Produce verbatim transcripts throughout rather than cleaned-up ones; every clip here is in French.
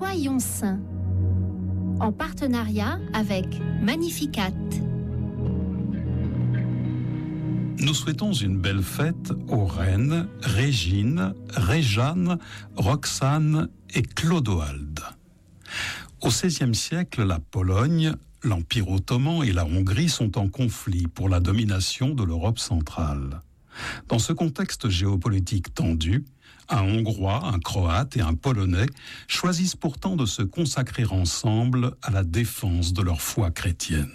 Soyons saints, en partenariat avec Magnificat. Nous souhaitons une belle fête aux reines Régine, Réjeanne, Roxane et Clodoald. Au seizième siècle, la Pologne, l'Empire ottoman et la Hongrie sont en conflit pour la domination de l'Europe centrale. Dans ce contexte géopolitique tendu, un Hongrois, un Croate et un Polonais choisissent pourtant de se consacrer ensemble à la défense de leur foi chrétienne.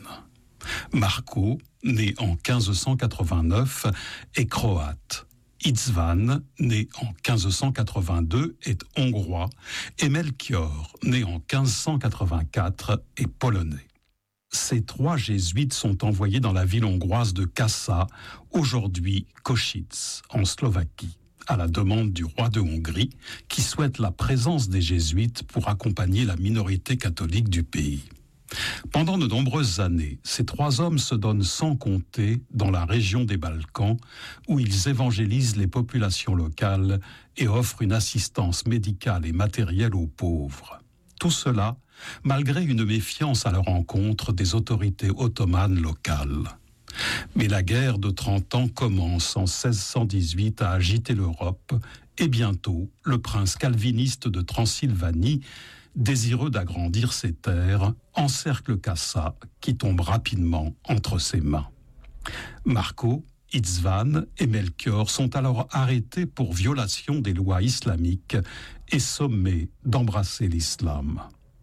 Marco, né en quinze cent quatre-vingt-neuf, est croate. István, né en quinze cent quatre-vingt-deux, est hongrois. Et Melchior, né en quinze cent quatre-vingt-quatre, est polonais. Ces trois jésuites sont envoyés dans la ville hongroise de Kassa, aujourd'hui Košice, en Slovaquie, à la demande du roi de Hongrie, qui souhaite la présence des jésuites pour accompagner la minorité catholique du pays. Pendant de nombreuses années, ces trois hommes se donnent sans compter dans la région des Balkans, où ils évangélisent les populations locales et offrent une assistance médicale et matérielle aux pauvres. Tout cela, malgré une méfiance à leur encontre des autorités ottomanes locales. Mais la guerre de trente ans commence en seize cent dix-huit à agiter l'Europe, et bientôt, le prince calviniste de Transylvanie, désireux d'agrandir ses terres, encercle Kassa, qui tombe rapidement entre ses mains. Marco, István et Melchior sont alors arrêtés pour violation des lois islamiques et sommés d'embrasser l'islam.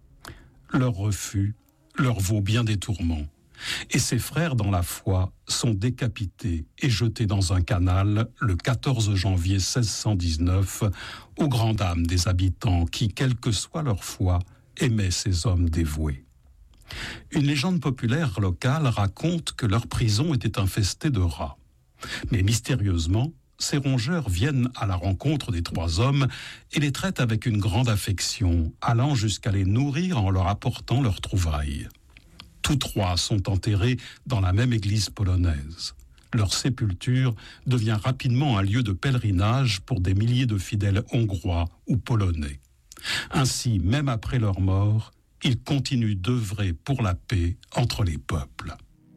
Leur refus leur vaut bien des tourments, et ses frères dans la foi sont décapités et jetés dans un canal le quatorze janvier seize cent dix-neuf, aux grandes dames des habitants qui, quelle que soit leur foi, aimaient ces hommes dévoués. Une légende populaire locale raconte que leur prison était infestée de rats. Mais mystérieusement, ces rongeurs viennent à la rencontre des trois hommes et les traitent avec une grande affection, allant jusqu'à les nourrir en leur apportant leurs trouvailles. Tous trois sont enterrés dans la même église polonaise. Leur sépulture devient rapidement un lieu de pèlerinage pour des milliers de fidèles hongrois ou polonais. Ainsi, même après leur mort, ils continuent d'œuvrer pour la paix entre les peuples.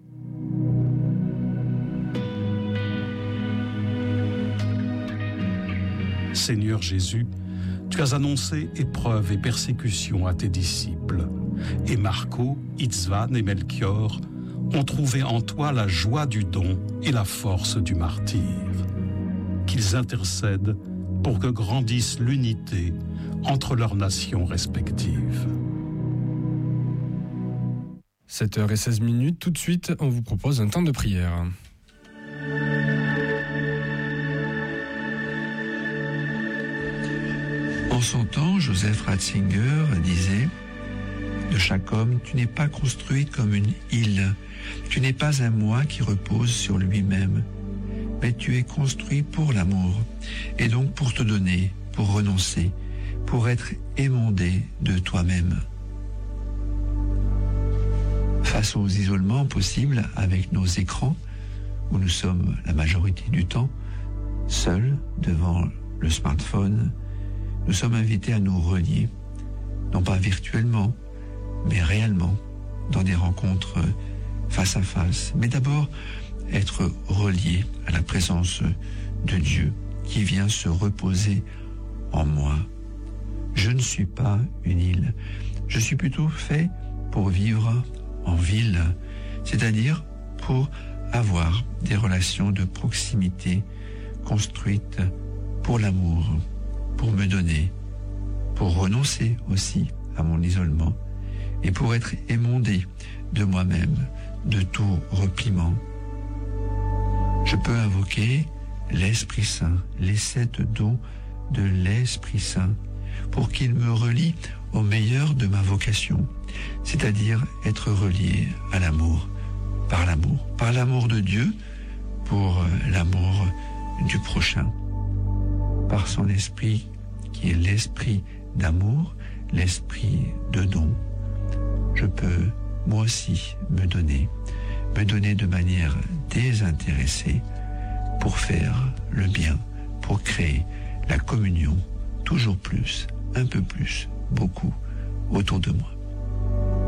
Seigneur Jésus, tu as annoncé épreuves et persécutions à tes disciples. Et Marco, István et Melchior ont trouvé en toi la joie du don et la force du martyr. Qu'ils intercèdent pour que grandisse l'unité entre leurs nations respectives. sept heures seize minutes, tout de suite, on vous propose un temps de prière. En son temps, Joseph Ratzinger disait « De chaque homme, tu n'es pas construit comme une île, tu n'es pas un moi qui repose sur lui-même, mais tu es construit pour l'amour, et donc pour te donner, pour renoncer, pour être émondé de toi-même. » Face aux isolements possibles avec nos écrans, où nous sommes la majorité du temps seuls devant le smartphone, nous sommes invités à nous relier, non pas virtuellement, mais réellement, dans des rencontres face à face. Mais d'abord, être relié à la présence de Dieu qui vient se reposer en moi. Je ne suis pas une île, je suis plutôt fait pour vivre en ville, c'est-à-dire pour avoir des relations de proximité construites pour l'amour, pour me donner, pour renoncer aussi à mon isolement et pour être émondé de moi-même, de tout repliement. Je peux invoquer l'Esprit Saint, les sept dons de l'Esprit Saint, pour qu'il me relie au meilleur de ma vocation, c'est-à-dire être relié à l'amour, par l'amour, par l'amour de Dieu, pour l'amour du prochain, par son esprit qui est l'esprit d'amour, l'esprit de don. Je peux, moi aussi, me donner, me donner de manière désintéressée pour faire le bien, pour créer la communion, toujours plus, un peu plus, beaucoup, autour de moi.